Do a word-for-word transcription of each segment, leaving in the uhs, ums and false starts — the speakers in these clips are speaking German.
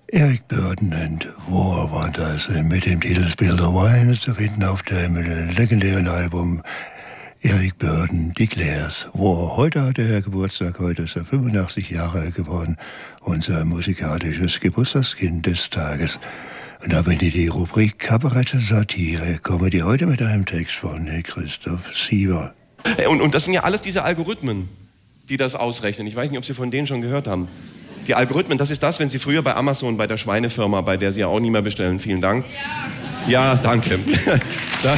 Eric Burdon and War war das mit dem Titel Spill the Wine zu finden auf dem legendären Album Eric Burdon Declares War. Heute hat er Geburtstag, heute ist er fünfundachtzig Jahre alt geworden, unser musikalisches Geburtstagskind des Tages. Und da bin ich die Rubrik Kabarett Satire, komme die heute mit einem Text von Christoph Sieber. Und, und das sind ja alles diese Algorithmen, die das ausrechnen. Ich weiß nicht, ob Sie von denen schon gehört haben. Die Algorithmen, das ist das, wenn Sie früher bei Amazon, bei der Schweinefirma, bei der Sie ja auch nie mehr bestellen, vielen Dank. Ja, ja danke. da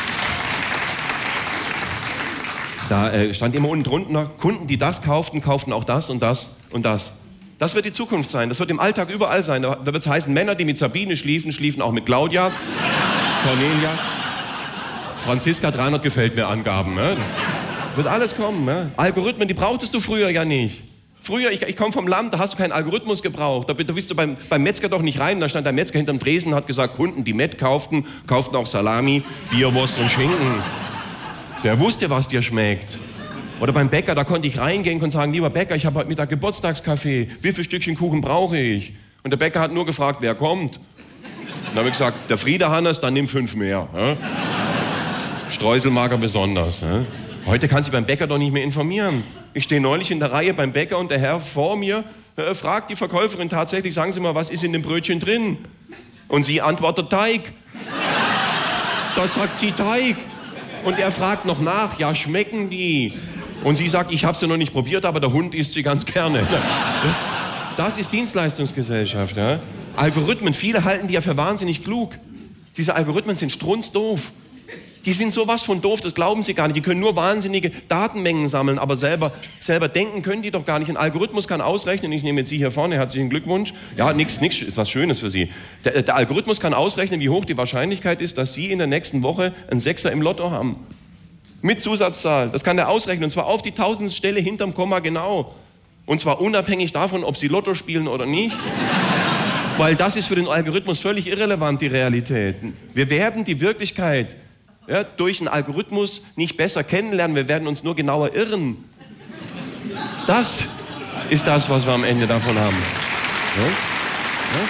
da äh, stand immer unten drunter, Kunden, die das kauften, kauften auch das und das und das. Das wird die Zukunft sein, das wird im Alltag überall sein. Da wird es heißen, Männer, die mit Sabine schliefen, schliefen auch mit Claudia, Cornelia, Franziska, dreihundert gefällt mir Angaben. Ne? Wird alles kommen. Ne? Algorithmen, die brauchtest du früher ja nicht. Früher, ich, ich komme vom Land, da hast du keinen Algorithmus gebraucht. Da, da bist du beim, beim Metzger doch nicht rein. Da stand der Metzger hinterm Tresen und hat gesagt, Kunden, die Met kauften, kauften auch Salami, Bierwurst und Schinken. Der wusste, was dir schmeckt. Oder beim Bäcker, da konnte ich reingehen und sagen, lieber Bäcker, ich habe heute Mittag Geburtstagskaffee. Wie viel Stückchen Kuchen brauche ich? Und der Bäcker hat nur gefragt, wer kommt? Und dann habe ich gesagt, der Friede Hannes, dann nimm fünf mehr. Ja? Streusel mag er besonders. Ja? Heute kann sich beim Bäcker doch nicht mehr informieren. Ich stehe neulich in der Reihe beim Bäcker und der Herr vor mir äh, fragt die Verkäuferin tatsächlich, sagen Sie mal, was ist in dem Brötchen drin? Und sie antwortet, Teig. Da sagt sie Teig. Und er fragt noch nach, ja, schmecken die? Und sie sagt, ich habe sie noch nicht probiert, aber der Hund isst sie ganz gerne. Das ist Dienstleistungsgesellschaft. Ja? Algorithmen, viele halten die ja für wahnsinnig klug. Diese Algorithmen sind strunzdoof. Die sind sowas von doof, das glauben sie gar nicht. Die können nur wahnsinnige Datenmengen sammeln, aber selber, selber denken können die doch gar nicht. Ein Algorithmus kann ausrechnen, ich nehme jetzt Sie hier vorne, herzlichen Glückwunsch. Ja, nichts, nichts ist was Schönes für Sie. Der, der Algorithmus kann ausrechnen, wie hoch die Wahrscheinlichkeit ist, dass Sie in der nächsten Woche einen Sechser im Lotto haben. Mit Zusatzzahl. Das kann der ausrechnen, und zwar auf die tausendste Stelle hinterm Komma genau. Und zwar unabhängig davon, ob Sie Lotto spielen oder nicht. Weil das ist für den Algorithmus völlig irrelevant, die Realität. Wir werden die Wirklichkeit Ja, durch einen Algorithmus nicht besser kennenlernen, wir werden uns nur genauer irren. Das ist das, was wir am Ende davon haben. Ja? Ja?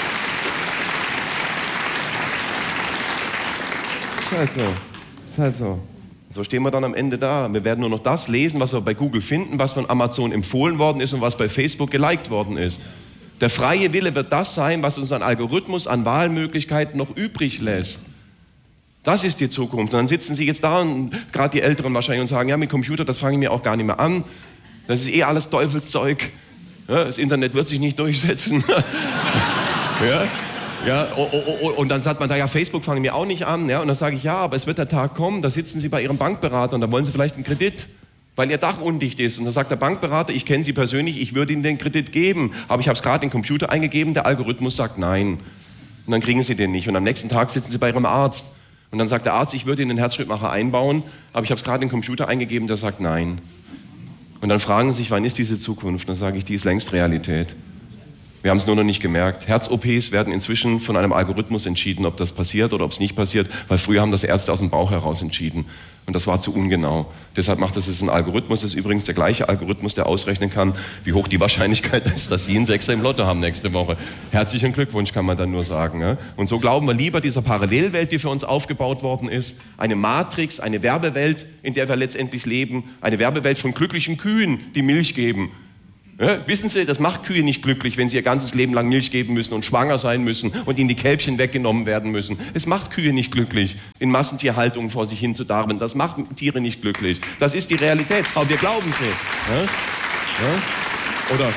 Ist halt so. Ist halt so. So stehen wir dann am Ende da. Wir werden nur noch das lesen, was wir bei Google finden, was von Amazon empfohlen worden ist und was bei Facebook geliked worden ist. Der freie Wille wird das sein, was uns ein Algorithmus an Wahlmöglichkeiten noch übrig lässt. Das ist die Zukunft. Und dann sitzen Sie jetzt da, und gerade die Älteren wahrscheinlich, und sagen, ja, mit Computer, das fange ich mir auch gar nicht mehr an. Das ist eh alles Teufelszeug. Ja, das Internet wird sich nicht durchsetzen. ja, ja, oh, oh, oh, und dann sagt man da, ja, Facebook fange ich mir auch nicht an. Ja, und dann sage ich, ja, aber es wird der Tag kommen, da sitzen Sie bei Ihrem Bankberater und da wollen Sie vielleicht einen Kredit, weil Ihr Dach undicht ist. Und dann sagt der Bankberater, ich kenne Sie persönlich, ich würde Ihnen den Kredit geben. Aber ich habe es gerade in den Computer eingegeben, der Algorithmus sagt nein. Und dann kriegen Sie den nicht. Und am nächsten Tag sitzen Sie bei Ihrem Arzt. Und dann sagt der Arzt, ich würde Ihnen den Herzschrittmacher einbauen, aber ich habe es gerade in den Computer eingegeben, der sagt nein. Und dann fragen Sie sich, wann ist diese Zukunft? Dann sage ich, die ist längst Realität. Wir haben es nur noch nicht gemerkt. Herz-O Ps werden inzwischen von einem Algorithmus entschieden, ob das passiert oder ob es nicht passiert, weil früher haben das Ärzte aus dem Bauch heraus entschieden. Und das war zu ungenau. Deshalb macht das jetzt ein Algorithmus. Das ist übrigens der gleiche Algorithmus, der ausrechnen kann, wie hoch die Wahrscheinlichkeit ist, dass Sie einen Sechser im Lotto haben nächste Woche. Herzlichen Glückwunsch, kann man dann nur sagen. Ja? Und so glauben wir lieber dieser Parallelwelt, die für uns aufgebaut worden ist, eine Matrix, eine Werbewelt, in der wir letztendlich leben, eine Werbewelt von glücklichen Kühen, die Milch geben. Ja, wissen Sie, das macht Kühe nicht glücklich, wenn sie ihr ganzes Leben lang Milch geben müssen und schwanger sein müssen und ihnen die Kälbchen weggenommen werden müssen. Es macht Kühe nicht glücklich, in Massentierhaltung vor sich hin zu darben. Das macht Tiere nicht glücklich. Das ist die Realität, aber wir glauben sie. Ja? Ja? Oder,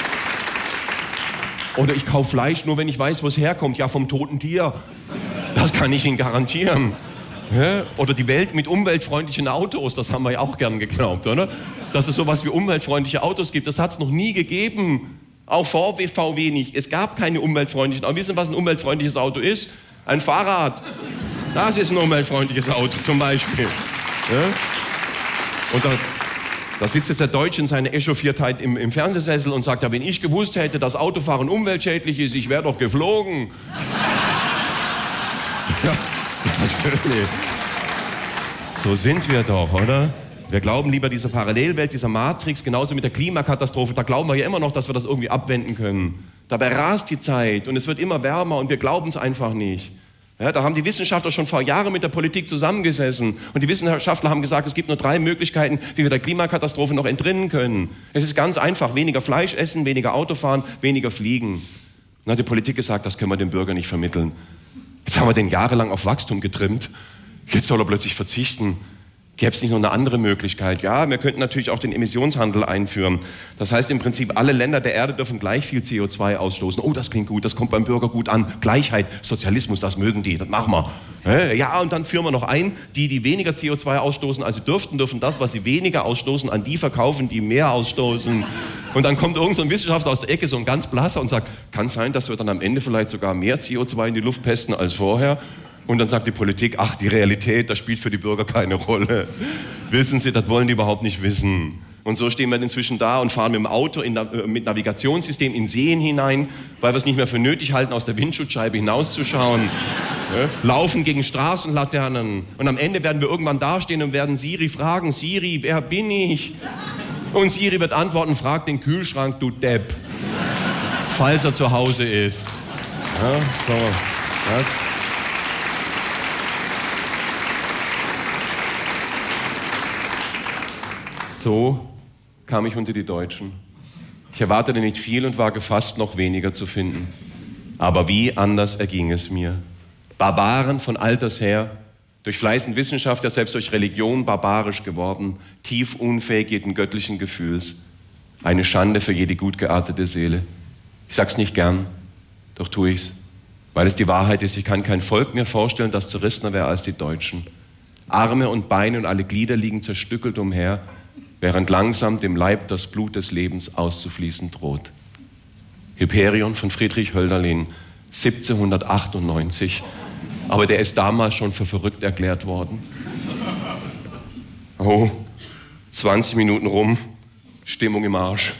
oder ich kaufe Fleisch nur, wenn ich weiß, wo es herkommt. Ja, vom toten Tier. Das kann ich Ihnen garantieren. Ja? Oder die Welt mit umweltfreundlichen Autos, das haben wir ja auch gern geglaubt, oder? Dass es sowas wie umweltfreundliche Autos gibt, das hat es noch nie gegeben. Auch V W, V W nicht. Es gab keine umweltfreundlichen Autos. Wissen Sie, was ein umweltfreundliches Auto ist? Ein Fahrrad. Das ist ein umweltfreundliches Auto zum Beispiel. Ja? Und da, da sitzt jetzt der Deutsche in seiner Echauffiertheit im, im Fernsehsessel und sagt, ja, wenn ich gewusst hätte, dass Autofahren umweltschädlich ist, ich wäre doch geflogen. Ja. Natürlich. So sind wir doch, oder? Wir glauben lieber dieser Parallelwelt, dieser Matrix, genauso mit der Klimakatastrophe. Da glauben wir ja immer noch, dass wir das irgendwie abwenden können. Dabei rast die Zeit und es wird immer wärmer und wir glauben es einfach nicht. Ja, da haben die Wissenschaftler schon vor Jahren mit der Politik zusammengesessen und die Wissenschaftler haben gesagt, es gibt nur drei Möglichkeiten, wie wir der Klimakatastrophe noch entrinnen können. Es ist ganz einfach, weniger Fleisch essen, weniger Auto fahren, weniger fliegen. Dann hat die Politik gesagt, das können wir dem Bürger nicht vermitteln. Jetzt haben wir den jahrelang auf Wachstum getrimmt, jetzt soll er plötzlich verzichten. Gäbe es nicht noch eine andere Möglichkeit? Ja, wir könnten natürlich auch den Emissionshandel einführen. Das heißt im Prinzip, alle Länder der Erde dürfen gleich viel C O zwei ausstoßen. Oh, das klingt gut, das kommt beim Bürger gut an. Gleichheit, Sozialismus, das mögen die, das machen wir. Ja, und dann führen wir noch ein, die, die weniger C O zwei ausstoßen, als sie dürften, dürfen das, was sie weniger ausstoßen, an die verkaufen, die mehr ausstoßen. Und dann kommt irgend so ein Wissenschaftler aus der Ecke, so ein ganz blasser, und sagt, kann sein, dass wir dann am Ende vielleicht sogar mehr C O zwei in die Luft pesten als vorher. Und dann sagt die Politik, ach, die Realität, das spielt für die Bürger keine Rolle. Wissen Sie, das wollen die überhaupt nicht wissen. Und so stehen wir inzwischen da und fahren mit dem Auto in, mit Navigationssystem in Seen hinein, weil wir es nicht mehr für nötig halten, aus der Windschutzscheibe hinauszuschauen. Ja, laufen gegen Straßenlaternen. Und am Ende werden wir irgendwann dastehen und werden Siri fragen, Siri, wer bin ich? Und Siri wird antworten, frag den Kühlschrank, du Depp. Falls er zu Hause ist. Ja, so, das. So kam ich unter die Deutschen. Ich erwartete nicht viel und war gefasst, noch weniger zu finden. Aber wie anders erging es mir. Barbaren von alters her, durch Fleiß und Wissenschaft, ja selbst durch Religion barbarisch geworden, tief unfähig jeden göttlichen Gefühls. Eine Schande für jede gut geartete Seele. Ich sag's nicht gern, doch tue ich's, weil es die Wahrheit ist. Ich kann kein Volk mir vorstellen, das zerrissener wäre als die Deutschen. Arme und Beine und alle Glieder liegen zerstückelt umher, während langsam dem Leib das Blut des Lebens auszufließen droht. Hyperion von Friedrich Hölderlin, siebzehnhundertachtundneunzig. Aber der ist damals schon für verrückt erklärt worden. Oh, zwanzig Minuten rum, Stimmung im Arsch.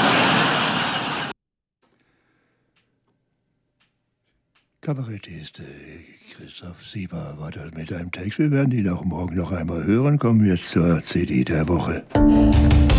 Kabarettist Christoph Sieber war das mit einem Text. Wir werden ihn auch morgen noch einmal hören. Kommen jetzt zur C D der Woche.